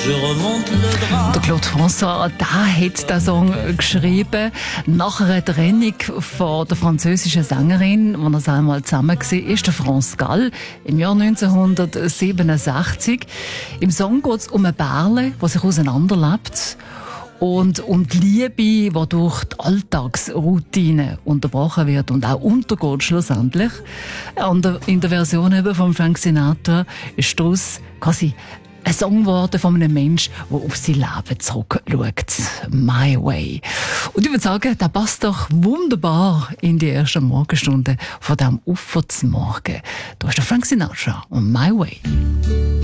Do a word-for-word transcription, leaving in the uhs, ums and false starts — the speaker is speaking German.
je remonte le drap. Der Claude François, der hat den Song geschrieben nach einer Trennung von der französischen Sängerin, wo er einmal zusammen war, ist der France Gall im Jahr neunzehnhundertsiebenundsechzig. Im Song geht es um ein Pärchen, das sich auseinanderlebt. Und um die Liebe, die durch die Alltagsroutine unterbrochen wird und auch untergeht schlussendlich. In der Version eben von Frank Sinatra ist daraus quasi ein Song geworden von einem Menschen, der auf sein Leben zurückschaut. My Way. Und ich würde sagen, der passt doch wunderbar in die ersten Morgenstunde von diesem Ufersmorgen. Da ist der Frank Sinatra und My Way.